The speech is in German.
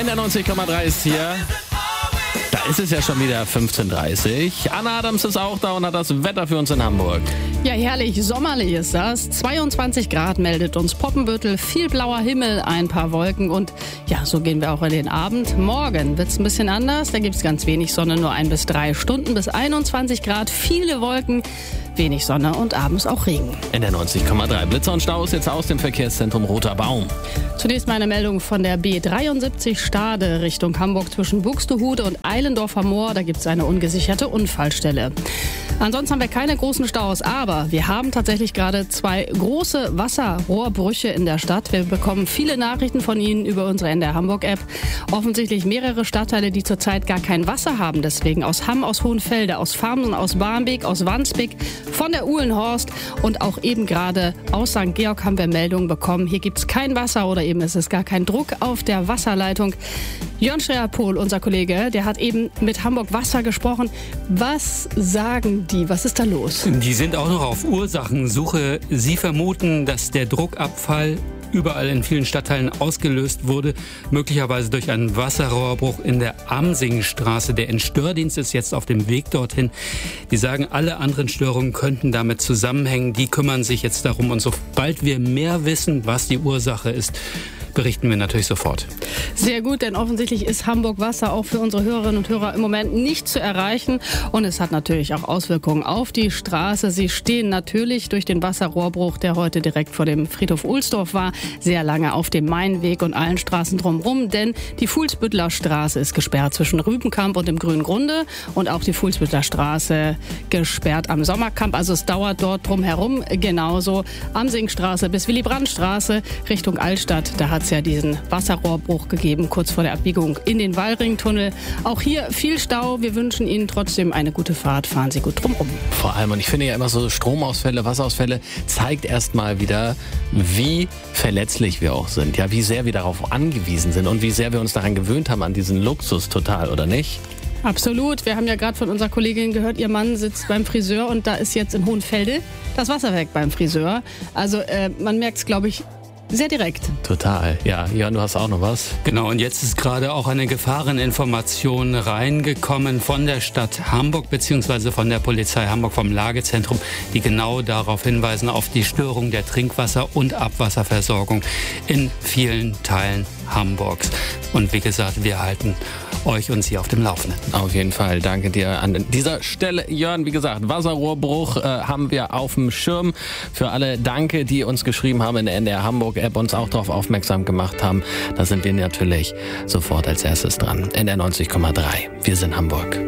NDR 90,3 ist hier. Da ist es ja schon wieder 15:30 Uhr. Anna Adams ist auch da und hat das Wetter für uns in Hamburg. Ja, herrlich, sommerlich ist das. 22 Grad meldet uns Poppenbüttel, viel blauer Himmel, ein paar Wolken und ja, so gehen wir auch in den Abend. Morgen wird's ein bisschen anders, da gibt's ganz wenig Sonne, nur 1 bis 3 Stunden bis 21 Grad, viele Wolken, wenig Sonne und abends auch Regen. NDR 90,3 Blitzer und Staus jetzt aus dem Verkehrszentrum Roter Baum. Zunächst mal eine Meldung von der B73 Stade Richtung Hamburg zwischen Buxtehude und Eilendorfer Moor. Da gibt es eine ungesicherte Unfallstelle. Ansonsten haben wir keine großen Staus, aber wir haben tatsächlich gerade 2 große Wasserrohrbrüche in der Stadt. Wir bekommen viele Nachrichten von Ihnen über unsere NDR Hamburg-App. Offensichtlich mehrere Stadtteile, die zurzeit gar kein Wasser haben. Deswegen aus Hamm, aus Hohenfelde, aus Farmsen, aus Barmbek, aus Wandsbek, von der Uhlenhorst und auch eben gerade aus St. Georg haben wir Meldungen bekommen. Hier gibt es kein Wasser oder eben es ist gar kein Druck auf der Wasserleitung. Jörn Schreyer-Pohl, unser Kollege, der hat eben mit Hamburg Wasser gesprochen. Was sagen die? Was ist da los? Die sind auch noch auf Ursachensuche. Sie vermuten, dass der Druckabfall überall in vielen Stadtteilen ausgelöst wurde, möglicherweise durch einen Wasserrohrbruch in der Amsingstraße. Der Entstördienst ist jetzt auf dem Weg dorthin. Die sagen, alle anderen Störungen könnten damit zusammenhängen. Die kümmern sich jetzt darum. Und sobald wir mehr wissen, was die Ursache ist, berichten wir natürlich sofort. Sehr gut, denn offensichtlich ist Hamburg Wasser auch für unsere Hörerinnen und Hörer im Moment nicht zu erreichen. Und es hat natürlich auch Auswirkungen auf die Straße. Sie stehen natürlich durch den Wasserrohrbruch, der heute direkt vor dem Friedhof Ohlsdorf war, sehr lange auf dem Mainweg und allen Straßen drumherum. Denn die Fuhlsbüttler Straße ist gesperrt zwischen Rübenkamp und dem Grünen Grunde. Und auch die Fuhlsbüttler Straße gesperrt am Sommerkamp. Also es dauert dort drumherum genauso. Amsingstraße bis Willy-Brandt-Straße Richtung Altstadt. Da hat es ja diesen Wasserrohrbruch gegeben, kurz vor der Abbiegung in den Wallringtunnel. Auch hier viel Stau. Wir wünschen Ihnen trotzdem eine gute Fahrt. Fahren Sie gut drumherum. Vor allem, und ich finde ja immer so Stromausfälle, Wasserausfälle, zeigt erst mal wieder, wie verletzlich wir auch sind. Ja, wie sehr wir darauf angewiesen sind und wie sehr wir uns daran gewöhnt haben, an diesen Luxus total, oder nicht? Absolut. Wir haben ja gerade von unserer Kollegin gehört, ihr Mann sitzt beim Friseur und da ist jetzt in Hohenfelde das Wasser weg beim Friseur. Also man merkt es, glaube ich, sehr direkt. Total. Ja, Jörn, du hast auch noch was? Genau, und jetzt ist gerade auch eine Gefahreninformation reingekommen von der Stadt Hamburg bzw. von der Polizei Hamburg vom Lagezentrum, die genau darauf hinweisen, auf die Störung der Trinkwasser- und Abwasserversorgung in vielen Teilen Hamburgs. Und wie gesagt, wir halten euch und Sie auf dem Laufenden. Auf jeden Fall. Danke dir an dieser Stelle, Jörn. Wie gesagt, Wasserrohrbruch haben wir auf dem Schirm. Für alle danke, die uns geschrieben haben in der NDR Hamburg-App, uns auch darauf aufmerksam gemacht haben. Da sind wir natürlich sofort als erstes dran. NDR 90,3. Wir sind Hamburg.